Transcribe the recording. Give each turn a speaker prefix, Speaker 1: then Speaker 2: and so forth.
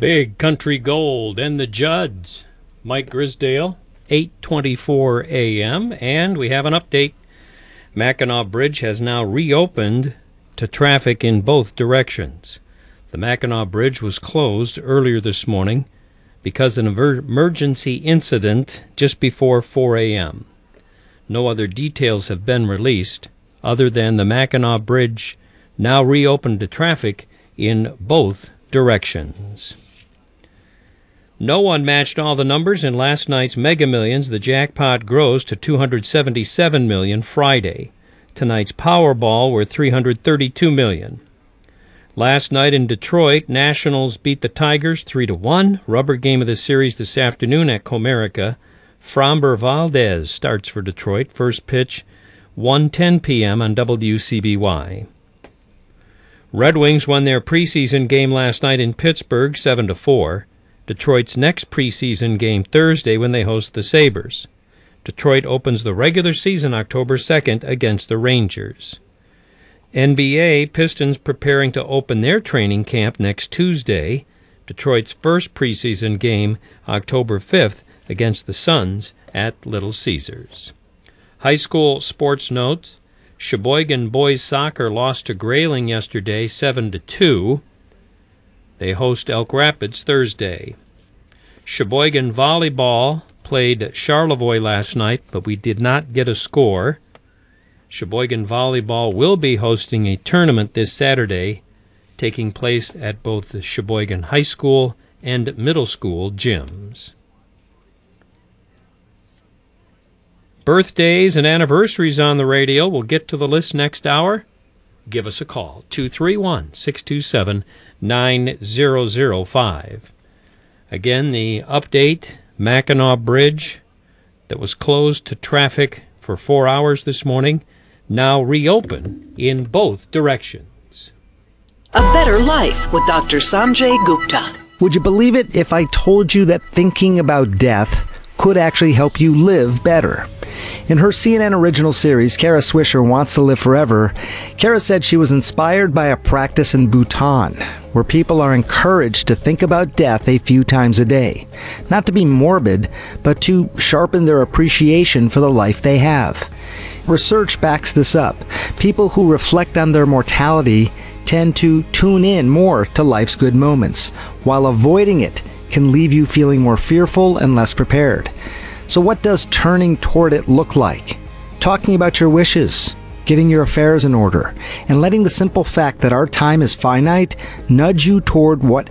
Speaker 1: Big Country Gold and the Judds. Mike Grisdale, 8:24 a.m. And we have an update. Mackinac Bridge has now reopened to traffic in both directions. The Mackinac Bridge was closed earlier this morning because of an emergency incident just before 4 a.m. No other details have been released other than the Mackinac Bridge now reopened to traffic in both directions. No one matched all the numbers in last night's Mega Millions. The jackpot grows to $277 million Friday. Tonight's Powerball were $332 million. Last night in Detroit, Nationals beat the Tigers 3-1. Rubber game of the series this afternoon at Comerica. Framber Valdez starts for Detroit. First pitch, 1:10 p.m. on WCBY. Red Wings won their preseason game last night in Pittsburgh, 7-4. Detroit's next preseason game Thursday when they host the Sabres. Detroit opens the regular season October 2nd against the Rangers. NBA, Pistons preparing to open their training camp next Tuesday. Detroit's first preseason game October 5th against the Suns at Little Caesars. High school sports notes. Sheboygan boys soccer lost to Grayling yesterday 7-2. They host Elk Rapids Thursday. Sheboygan volleyball played Charlevoix last night, but we did not get a score. Sheboygan volleyball will be hosting a tournament this Saturday, taking place at both the Sheboygan High School and Middle School gyms. Birthdays and anniversaries on the radio. We'll get to the list next hour. Give us a call, 231-627-9005. Again, the update, Mackinac Bridge that was closed to traffic for 4 hours this morning, now reopen in both directions.
Speaker 2: A Better Life with Dr. Sanjay Gupta.
Speaker 3: Would you believe it if I told you that thinking about death could actually help you live better? In her CNN original series, Kara Swisher Wants to Live Forever, Kara said she was inspired by a practice in Bhutan, where people are encouraged to think about death a few times a day. Not to be morbid, but to sharpen their appreciation for the life they have. Research backs this up. People who reflect on their mortality tend to tune in more to life's good moments, while avoiding it can leave you feeling more fearful and less prepared. So what does turning toward it look like? Talking about your wishes, getting your affairs in order, and letting the simple fact that our time is finite nudge you toward what